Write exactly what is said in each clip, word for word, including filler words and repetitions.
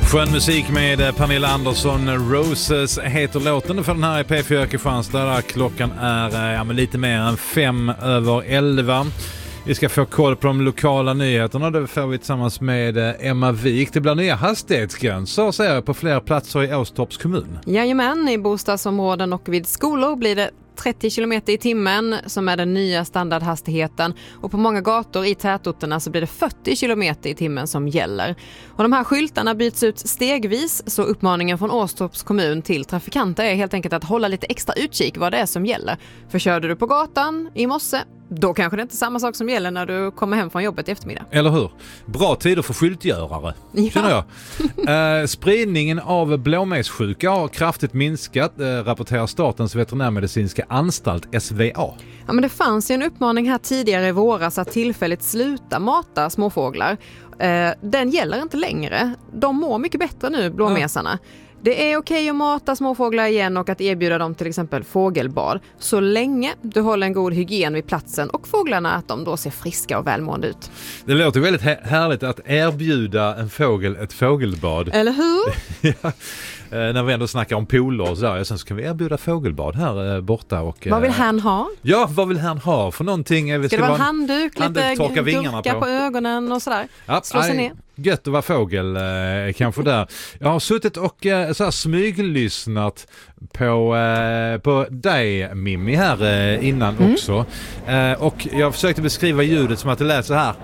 Skön musik med Pernilla Andersson. Roses heter låten för den här i P fyra Kristianstad där klockan är ja, men lite mer än fem över elva. Vi ska få koll på de lokala nyheterna. Det får vi tillsammans med Emma Wik. Det blir nya hastighetsgränser ser jag på flera platser i Åstorps kommun. Jajamän, i bostadsområden och vid skolor blir det trettio kilometer i timmen som är den nya standardhastigheten, och på många gator i tätorterna så blir det fyrtio kilometer i timmen som gäller. Och de här skyltarna byts ut stegvis, så uppmaningen från Åstorps kommun till trafikanter är helt enkelt att hålla lite extra utkik vad det är som gäller. För körde du på gatan i morse, då kanske det inte är samma sak som gäller när du kommer hem från jobbet i eftermiddag. Eller hur? Bra tider för skyltgörare, ja. Känner jag. Eh, spridningen av blåmejssjuka har kraftigt minskat, eh, rapporterar Statens veterinärmedicinska anstalt S V A. Ja, men det fanns ju en uppmaning här tidigare i våras att tillfälligt sluta mata småfåglar. Eh, den gäller inte längre. De mår mycket bättre nu, blåmesarna. Ja. Det är okej att mata småfåglar igen och att erbjuda dem till exempel fågelbad så länge du håller en god hygien vid platsen och fåglarna att de då ser friska och välmående ut. Det låter väldigt härligt att erbjuda en fågel ett fågelbad. Eller hur? Ja. När vi ändå snackar om pooler och sådär. Sen så kan vi erbjuda fågelbad här borta. Och, vad vill han ha? Ja, vad vill han ha för någonting? Ska, ska det vara en handduk, lite gurka på. på ögonen och sådär? Ja, slå sig ner. Gött att vara fågel eh, kanske där. Jag har suttit och eh, så här smyglyssnat på, eh, på dig, Mimmi, här eh, innan mm. också. Eh, och jag försökte beskriva ljudet som att det lät så här.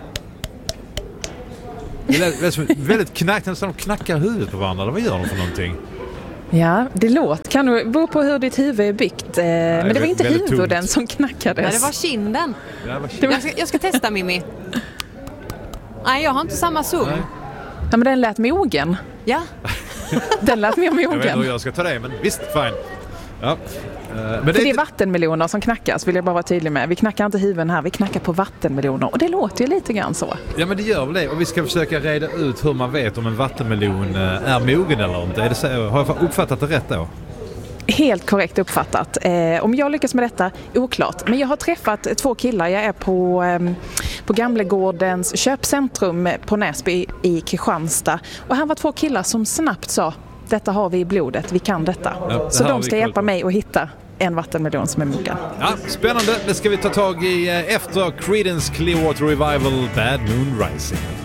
Det lät, lät som väldigt knackt, nästan de knackar huvudet på varandra. Vad gör de för någonting? Ja, det låter. Kan du bero på hur ditt huvud är byggt. Eh, Nej, men det var inte huvuden tungt som knackades. Nej, det var kinden. Ja, det var kinden. Jag, ska, jag ska testa, Mimmi. Nej, jag har inte samma zoom. Nej. Ja, men den lät mogen. Ja. Den lät mer mogen. Jag vet inte hur jag ska ta det, men visst, fine. Ja. Uh, men det, det är vattenmeloner som knackas, vill jag bara vara tydlig med. Vi knackar inte huven här, vi knackar på vattenmeloner. Och det låter ju lite grann så. Ja, men det gör väl det. Och vi ska försöka reda ut hur man vet om en vattenmelon är mogen eller inte. Är det så, har jag uppfattat det rätt då? Helt korrekt uppfattat. Eh, om jag lyckas med detta, oklart. Men jag har träffat två killar. Jag är på, eh, på Gamlegårdens köpcentrum på Näsby i Kristianstad. Och här var två killar som snabbt sa, detta har vi i blodet, vi kan detta. Ja, så de ska hjälpa mig att hitta en vattenmelon som är mogen. Ja, spännande. Det ska vi ta tag i efter Creedence Clearwater Revival Bad Moon Rising.